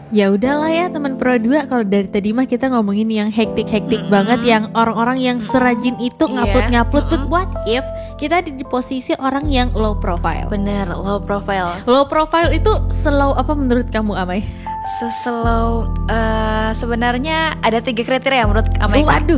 Ya udahlah ya teman Pro 2, kalau dari tadi mah kita ngomongin yang hektik banget, yang orang-orang yang serajin itu ngupload. But what if kita ada di posisi orang yang low profile? Bener, low profile. Low profile itu slow apa menurut kamu, Amai? Slow, sebenarnya ada 3 kriteria menurut Amai. Waduh,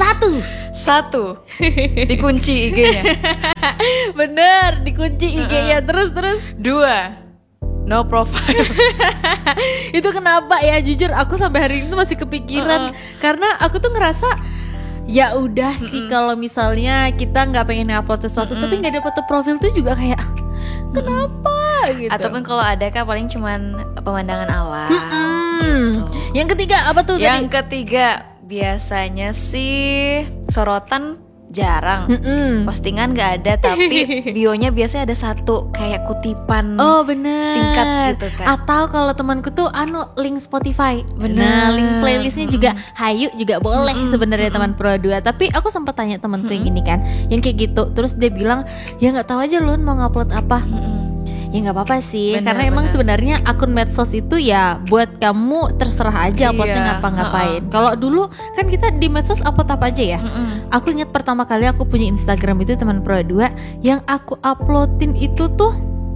Satu dikunci IG-nya. Bener, dikunci IG-nya. Terus 2, no profile. Itu kenapa ya? Jujur aku sampai hari ini tuh masih kepikiran. Karena aku tuh ngerasa ya udah sih kalau misalnya kita nggak pengen upload sesuatu tapi nggak ada foto profil tuh juga kayak kenapa gitu. Ataupun kalau ada kan paling cuman pemandangan alam gitu. Yang ketiga apa tuh? Yang ketiga biasanya sih sorotan jarang, postingan nggak ada, tapi bionya biasanya ada satu kayak kutipan. Oh bener, singkat gitu kan. Atau kalau temanku tuh link Spotify. Bener. Nah, link playlistnya juga hayu juga boleh sebenarnya teman Pro 2. Tapi aku sempat tanya temanku yang ini kan, yang kayak gitu. Terus dia bilang ya nggak tahu aja Lun mau ngupload apa. Ya nggak apa-apa sih, karena emang sebenarnya akun medsos itu ya buat kamu terserah aja uploadnya ngapa-ngapain. Kalau dulu kan kita di medsos upload apa aja ya. Aku ingat pertama kali aku punya Instagram itu teman Pro 2, yang aku uploadin itu tuh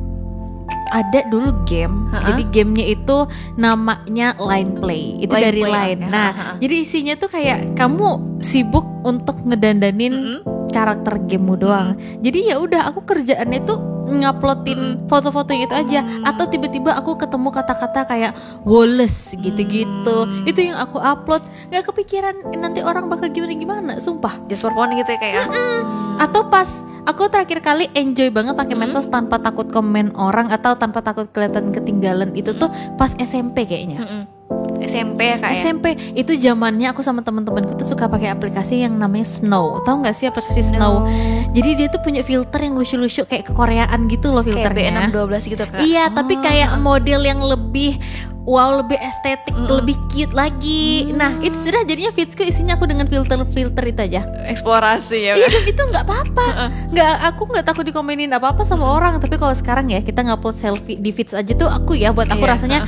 ada dulu game. Jadi gamenya itu namanya Line Play. Itu Line dari Play, Line. Nah, jadi isinya tuh kayak kamu sibuk untuk ngedandanin karakter gamemu doang. Jadi ya udah aku kerjaannya tuh nguploadin foto-fotonya itu aja. Atau tiba-tiba aku ketemu kata-kata kayak Wallace gitu-gitu. Itu yang aku upload. Gak kepikiran nanti orang bakal gimana-gimana, sumpah. Just for fun gitu ya kayak. Atau pas aku terakhir kali enjoy banget pakai medsos tanpa takut komen orang atau tanpa takut kelihatan ketinggalan itu tuh pas SMP kayaknya. SMP ya kak ya? SMP itu zamannya aku sama teman-temanku tuh suka pakai aplikasi yang namanya Snow. Tahu nggak sih aplikasi Snow? Jadi dia tuh punya filter yang lucu-lucu kayak kekoreaan gitu loh filternya. Kayak B612 gitu kak? Iya, tapi kayak model yang lebih lebih estetik, lebih cute lagi. Nah itu sudah jadinya feedsku isinya aku dengan filter-filter itu aja. Eksplorasi ya. Iya, itu nggak apa-apa. Aku nggak takut dikomenin apa-apa sama orang. Tapi kalau sekarang ya kita ngupload selfie di feeds aja tuh aku ya buat aku rasanya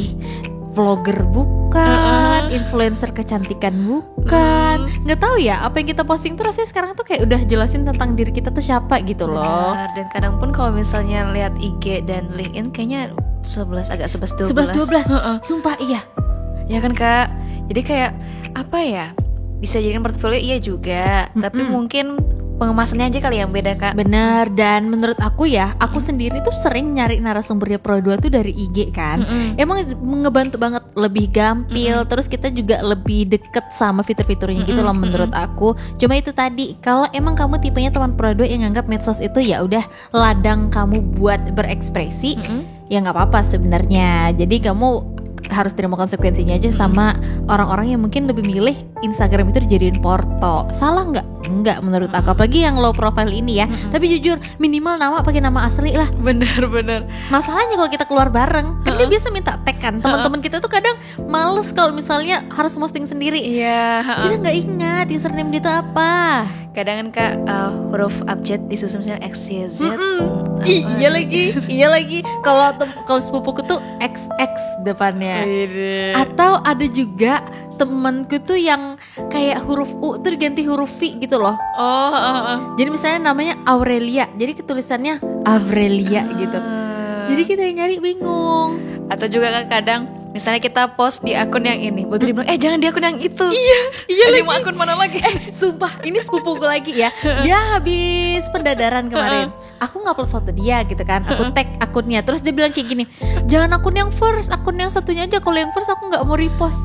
vlogger bukan, influencer kecantikan bukan. Nggak tahu ya apa yang kita posting tuh rasanya sekarang tuh kayak udah jelasin tentang diri kita tuh siapa gitu loh. Benar. Dan kadang pun kalau misalnya lihat IG dan LinkedIn kayaknya 11-12. Sumpah iya. Ya kan kak. Jadi kayak apa ya? Bisa jadikan portfolio iya juga. Tapi mungkin pengemasannya aja kali yang beda kak. Bener, dan menurut aku ya, aku sendiri tuh sering nyari narasumbernya Pro 2 tuh dari IG kan. Emang ngebantu banget, lebih gampil, terus kita juga lebih deket sama fitur-fiturnya gitu loh menurut aku. Cuma itu tadi, kalau emang kamu tipenya teman Pro 2 yang nganggap medsos itu ya udah ladang kamu buat berekspresi, ya nggak apa-apa sebenarnya. Jadi kamu harus terima konsekuensinya aja sama orang-orang yang mungkin lebih milih Instagram itu dijadiin porto. Salah nggak? Enggak menurut aku, apalagi yang low profile ini ya. Tapi jujur minimal nama pakai nama asli lah. Bener. Masalahnya kalau kita keluar bareng kan dia biasa minta tag kan. Teman-teman kita tuh kadang males kalau misalnya harus posting sendiri. Iya. Kita nggak ingat username dia tuh apa. Kadang kan kak huruf abjad disusun misalnya X, Y, Z. Iya lagi. Kalau sepupuku tuh XX depannya. Atau ada juga temanku tuh yang kayak huruf U tuh diganti huruf V gitu loh. Jadi misalnya namanya Aurelia, jadi ketulisannya Avrelia gitu. Jadi kita yang nyari bingung. Atau juga kan kadang misalnya kita post di akun yang ini, buat dibilang jangan di akun yang itu. Iya lagi. Mau akun mana lagi? Sumpah ini sepupuku lagi ya. Dia habis pendadaran kemarin. Aku ngupload foto dia gitu kan, aku tag akunnya. Terus dia bilang kayak gini, jangan akun yang first, akun yang satunya aja. Kalau yang first aku nggak mau repost.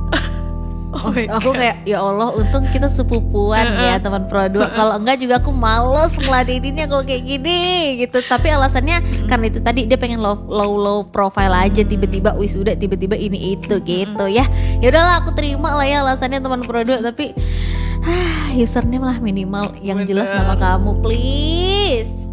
Aku kayak ya Allah, untung kita sepupuan ya teman Pro 2. Kalau enggak juga aku males ngeladeninnya kalau kayak gini gitu. Tapi alasannya karena itu tadi, dia pengen low profile aja. Tiba-tiba wisuda, tiba-tiba ini itu gitu ya. Ya udahlah aku terima lah ya alasannya teman Pro 2. Tapi username lah minimal yang jelas nama kamu please.